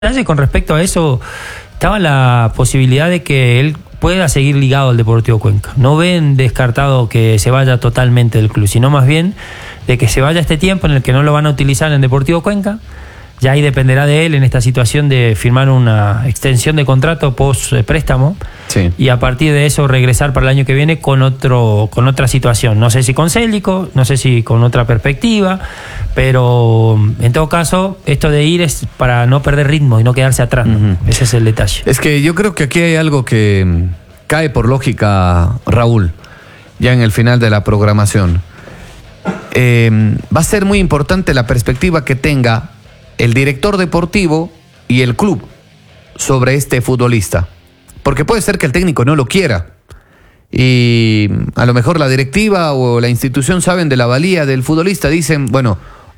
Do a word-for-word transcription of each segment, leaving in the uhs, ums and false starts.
Con respecto a eso, estaba la posibilidad de que él pueda seguir ligado al Deportivo Cuenca. No ven descartado que se vaya totalmente del club, sino más bien de que se vaya este tiempo en el que no lo van a utilizar en Deportivo Cuenca. Ya ahí dependerá de él en esta situación de firmar una extensión de contrato post préstamo, sí. Y a partir de eso regresar para el año que viene con otro con otra situación. No sé si con Célico, no sé si con otra perspectiva, pero en todo caso esto de ir es para no perder ritmo y no quedarse atrás, ¿no? Uh-huh. Ese es el detalle. Es que yo creo que aquí hay algo que cae por lógica, Raúl, ya en el final de la programación. Eh, va a ser muy importante la perspectiva que tenga el director deportivo y el club sobre este futbolista, porque puede ser que el técnico no lo quiera y a lo mejor la directiva o la institución saben de la valía del futbolista, dicen, bueno,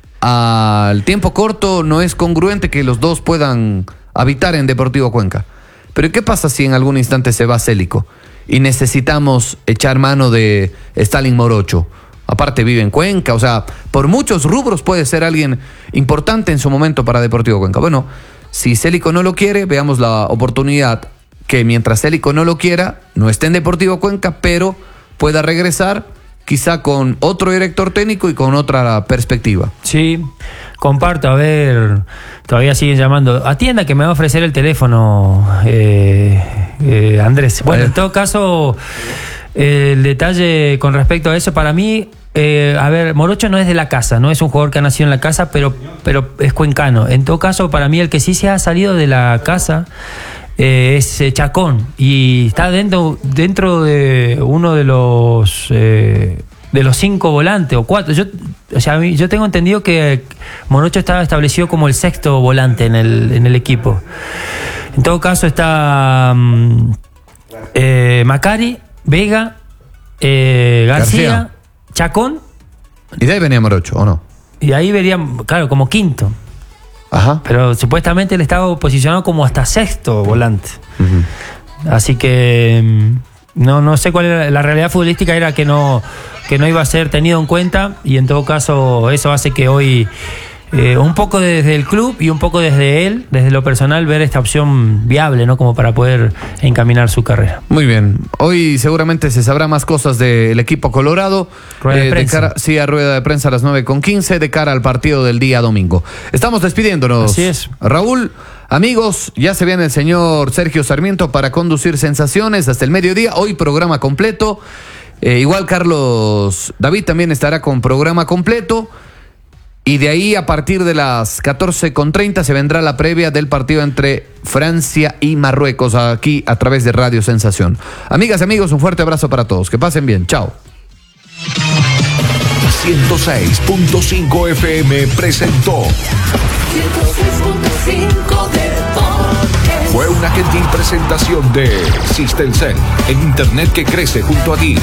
al tiempo corto no es congruente que los dos puedan habitar en Deportivo Cuenca, pero ¿qué pasa si en algún instante se va Célico y necesitamos echar mano de Stalin Morocho? Aparte vive en Cuenca, o sea, por muchos rubros puede ser alguien importante en su momento para Deportivo Cuenca. Bueno, si Célico no lo quiere, veamos la oportunidad que mientras Célico no lo quiera, no esté en Deportivo Cuenca, pero pueda regresar quizá con otro director técnico y con otra perspectiva. Sí, comparto, a ver, todavía siguen llamando. Atienda que me va a ofrecer el teléfono, eh, eh, Andrés. Bueno, en todo caso... El detalle con respecto a eso, para mí, eh, a ver, Morocho no es de la casa, no es un jugador que ha nacido en la casa, pero, pero es cuencano. En todo caso, para mí, el que sí se ha salido de la casa eh, es eh, Chacón, y está dentro, dentro de uno de los eh, de los cinco volantes o cuatro. Yo, o sea, yo tengo entendido que Morocho estaba establecido como el sexto volante en el, en el equipo. En todo caso, está um, eh, Macari, Vega, eh, García, García, Chacón. Y de ahí venía Morocho, ¿o no? Y ahí verían, claro, como quinto. Ajá. Pero supuestamente él estaba posicionado como hasta sexto volante. Uh-huh. Así que no, no sé cuál era. La realidad futbolística era que no, que no iba a ser tenido en cuenta. Y en todo caso, eso hace que hoy... Eh, un poco desde el club y un poco desde él, desde lo personal, ver esta opción viable, ¿no? Como para poder encaminar su carrera. Muy bien. Hoy seguramente se sabrá más cosas del equipo colorado. Rueda de eh, prensa. De cara, sí, a rueda de prensa a las nueve con quince de cara al partido del día domingo. Estamos despidiéndonos. Así es. Raúl, amigos, ya se viene el señor Sergio Sarmiento para conducir Sensaciones hasta el mediodía. Hoy programa completo. Eh, igual Carlos David también estará con programa completo. Y de ahí, a partir de las catorce con treinta, se vendrá la previa del partido entre Francia y Marruecos, aquí a través de Radio Sensación. Amigas y amigos, un fuerte abrazo para todos. Que pasen bien. Chao. ciento seis punto cinco F M presentó. ciento seis punto cinco Deportes. Fue una gentil presentación de System Cell, en internet que crece junto a ti.